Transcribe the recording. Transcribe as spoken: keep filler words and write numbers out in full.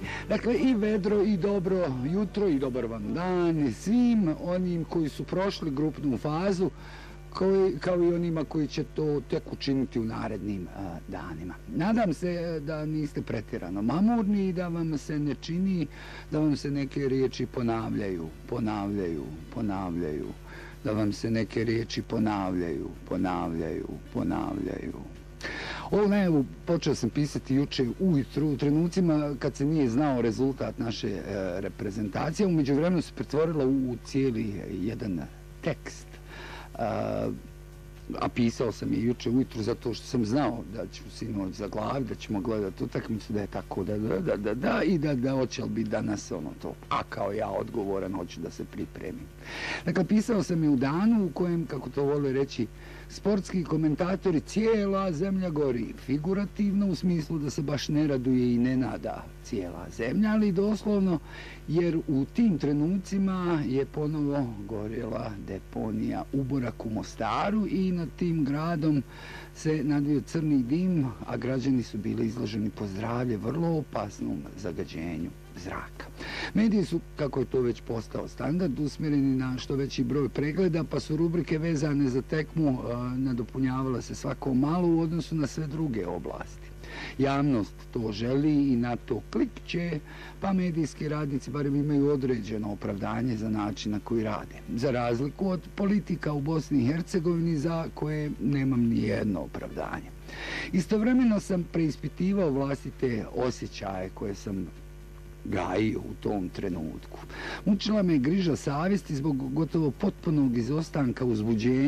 Dakle, i vedro, i dobro jutro, i dobar vam dan svim onim koji su prošli grupnu fazu, koji, kao i onima koji će to tek učiniti u narednim a, danima. Nadam se da niste pretjerano mamurni i da vam se ne čini, da vam se neke riječi ponavljaju, ponavljaju, ponavljaju, da vam se neke riječi ponavljaju, ponavljaju, ponavljaju. Ovo najavu počeo sam pisati juče ujutru, u trenucima kad se nije znao rezultat naše e, reprezentacije. U međuvremenu se pretvorila u, u cijeli jedan tekst. A, a pisao sam je juče ujutru zato što sam znao da ću sinoć zaglaviti, da ćemo gledati utakmicu, da je tako da da da da, da i da da hoće li biti danas ono to. A kao ja odgovoran hoću da se pripremim. Dakle, pisao sam je u danu u kojem, kako to vole reći sportski komentatori, cijela zemlja gori. Figurativno u smislu da se baš ne raduje i ne nada cijela zemlja, ali doslovno jer u tim trenucima je ponovo gorjela deponija Uborak u Mostaru i nad tim gradom se nadvio crni dim, a građani su bili izloženi po zdravlje vrlo opasnom zagađenju zraka. Mediji su, kako je to već postao standard, usmjereni na što veći broj pregleda, pa su rubrike vezane za tekmu nadopunjavala se svako malo u odnosu na sve druge oblasti. Javnost to želi i na to klikće, pa medijski radnici barem imaju određeno opravdanje za način na koji rade. Za razliku od politika u Bosni i Hercegovini za koje nemam ni jedno opravdanje. Istovremeno sam preispitivao vlastite osjećaje koje sam gajio u tom trenutku. Mučila me griža savjesti zbog gotovo potpunog izostanka uzbuđenja